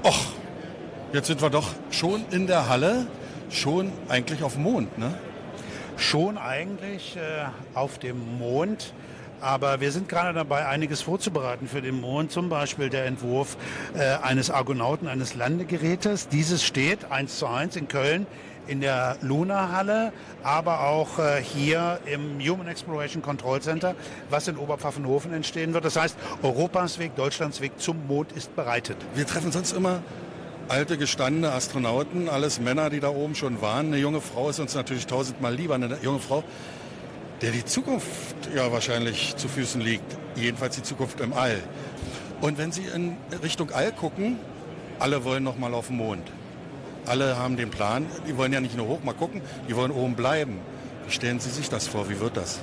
Och, jetzt sind wir doch schon in der Halle, schon eigentlich auf dem Mond, ne? Schon eigentlich auf dem Mond. Aber wir sind gerade dabei, einiges vorzubereiten für den Mond. Zum Beispiel der Entwurf eines Argonauten, eines Landegerätes. Dieses steht 1:1 in Köln in der Luna-Halle, aber auch hier im Human Exploration Control Center, was in Oberpfaffenhofen entstehen wird. Das heißt, Europas Weg, Deutschlands Weg zum Mond ist bereitet. Wir treffen sonst immer alte, gestandene Astronauten, alles Männer, die da oben schon waren. Eine junge Frau ist uns natürlich tausendmal lieber, eine junge Frau, der die Zukunft ja wahrscheinlich zu Füßen liegt, jedenfalls die Zukunft im All. Und wenn Sie in Richtung All gucken, alle wollen noch mal auf den Mond. Alle haben den Plan, die wollen ja nicht nur hoch mal gucken, die wollen oben bleiben. Wie stellen Sie sich das vor, wie wird das?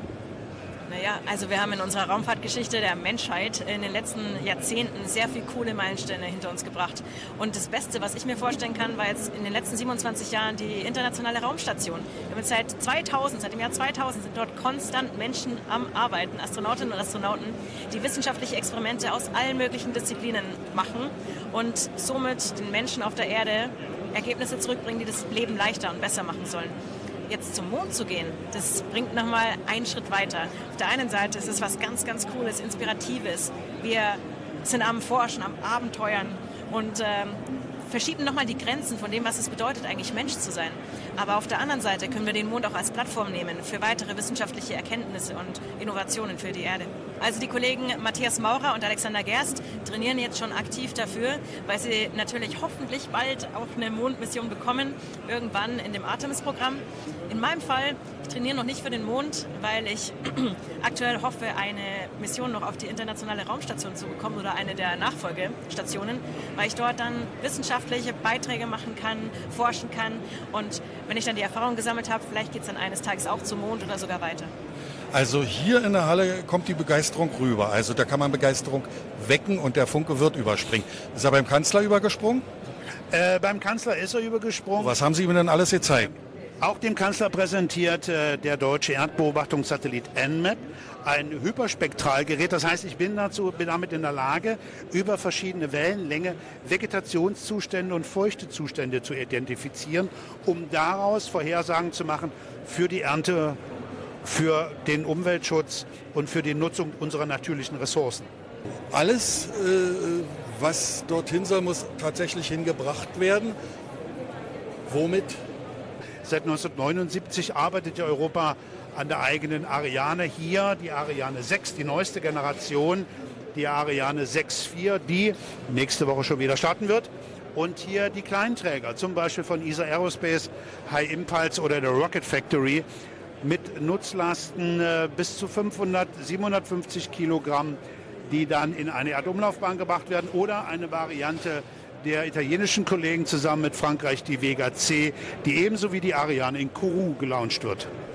Naja, also wir haben in unserer Raumfahrtgeschichte der Menschheit in den letzten Jahrzehnten sehr viel coole Meilensteine hinter uns gebracht. Und das Beste, was ich mir vorstellen kann, war jetzt in den letzten 27 Jahren die internationale Raumstation. Wir haben seit dem Jahr 2000 sind dort konstant Menschen am Arbeiten, Astronautinnen und Astronauten, die wissenschaftliche Experimente aus allen möglichen Disziplinen machen und somit den Menschen auf der Erde Ergebnisse zurückbringen, die das Leben leichter und besser machen sollen. Jetzt zum Mond zu gehen, das bringt nochmal einen Schritt weiter. Auf der einen Seite ist es was ganz, ganz Cooles, Inspiratives. Wir sind am Forschen, am Abenteuern und verschieben nochmal die Grenzen von dem, was es bedeutet, eigentlich Mensch zu sein. Aber auf der anderen Seite können wir den Mond auch als Plattform nehmen für weitere wissenschaftliche Erkenntnisse und Innovationen für die Erde. Also die Kollegen Matthias Maurer und Alexander Gerst trainieren jetzt schon aktiv dafür, weil sie natürlich hoffentlich bald auch eine Mondmission bekommen, irgendwann in dem Artemis-Programm. In meinem Fall, ich trainiere noch nicht für den Mond, weil ich aktuell hoffe, eine Mission noch auf die internationale Raumstation zu bekommen oder eine der Nachfolgestationen, weil ich dort dann wissenschaftliche Beiträge machen kann, forschen kann und wenn ich dann die Erfahrung gesammelt habe, vielleicht geht es dann eines Tages auch zum Mond oder sogar weiter. Also hier in der Halle kommt die Begeisterung rüber. Also da kann man Begeisterung wecken und der Funke wird überspringen. Ist er beim Kanzler übergesprungen? Beim Kanzler ist er übergesprungen. Was haben Sie ihm denn alles gezeigt? Auch dem Kanzler präsentiert der deutsche Erdbeobachtungssatellit EnMAP ein Hyperspektralgerät. Das heißt, ich bin damit in der Lage, über verschiedene Wellenlänge Vegetationszustände und Feuchtezustände zu identifizieren, um daraus Vorhersagen zu machen für die Ernte, für den Umweltschutz und für die Nutzung unserer natürlichen Ressourcen. Alles, was dorthin soll, muss tatsächlich hingebracht werden. Womit? Seit 1979 arbeitet ja Europa an der eigenen Ariane. Hier die Ariane 6, die neueste Generation, die Ariane 6.4, die nächste Woche schon wieder starten wird. Und hier die Kleinträger, zum Beispiel von ESA Aerospace, High Impulse oder der Rocket Factory mit Nutzlasten bis zu 500, 750 Kilogramm, die dann in eine Erdumlaufbahn gebracht werden oder eine Variante der italienischen Kollegen zusammen mit Frankreich, die Vega C, die ebenso wie die Ariane in Kourou gelauncht wird.